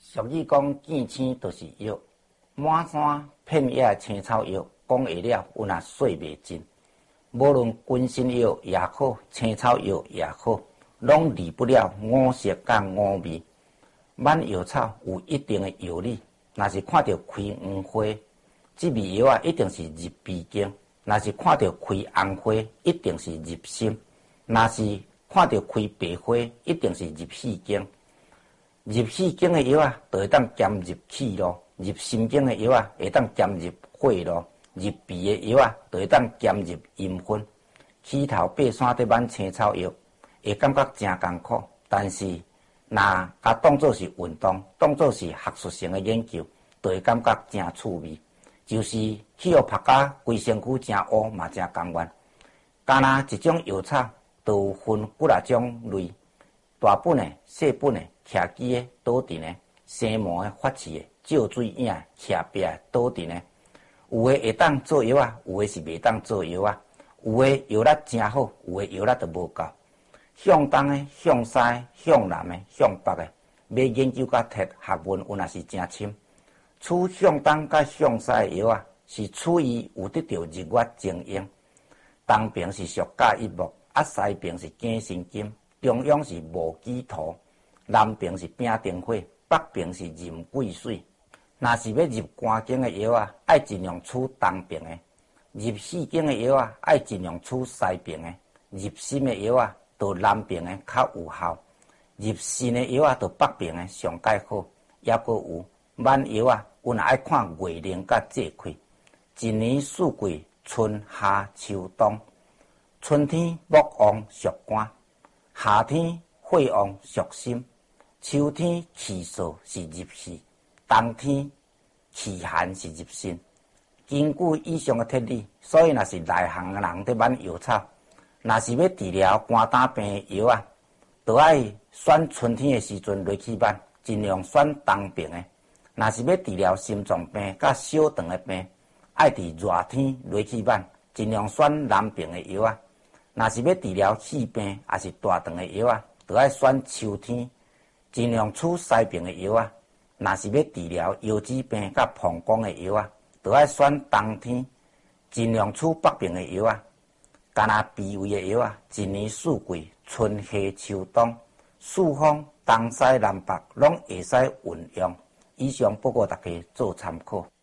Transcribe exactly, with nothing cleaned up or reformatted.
俗语讲见青就是药，满山遍野青草药，讲会了有若说袂尽。无论君臣药也好，青草药也好，拢离不了五色甲五味。挽药草有一定的药理，若是看到开黄花，这味药啊一定是入鼻经；若是看到开红花，一定是入心；若是看到开白花，一定是入四经。入四经的药啊，就会当兼入气咯；入心经的药啊，会当兼入火咯；入鼻的药啊，就会当兼入阴分。起头爬山在挽青草药，会感觉真艰苦，但是若甲当作是运动，当作是学术性的研究，就会感觉真趣味。就是去互拍甲规身躯真乌嘛真甘愿。干那一种药草，都有分几啊种类，大本的、细本的、徛基的、倒陈的、生毛的、发刺的、照水影的、徛壁的、倒陈的。有的会当做药啊，有的是袂当做药啊。有的药力真好，有的药力就无够。向东的、向西的、向南的、向北的，要研究甲读学问，有若是真深。处向东甲向西的药啊，是处于有得到日月精英。东边是属甲一木，啊西边是庚辛金，中央是戊己土，南边是丙丁火，北边是壬癸水。若是要入肝经的药啊，爱尽量处东边的；入四经的药啊，爱尽量处西边的；入心的药啊，到南边的较有效；入肾的药啊，到北边的上介好。也阁有挽药啊，有若爱看月令甲节气。一年四季，春夏秋冬。春天木旺属肝，夏天火旺属心，秋天气燥是入肺，冬天气寒是入肾。根据以上的特例，所以若是内行的人在挽药草，若是要治疗肝胆病的药啊，就爱选春天的时阵落去挽，尽量选东边的；若是要治疗心脏病甲小肠的病，爱伫热天落去挽，尽量选南边的药啊。若是要治疗气病也是大肠的药啊，就爱选秋天，尽量处西边的药啊。若是要治疗腰子病甲膀胱的药啊，就爱选冬天，尽量处北边的药啊。干那脾胃的药啊，一年四季，春夏秋冬，四方东西南北拢会使运用。以上报告大家做参考。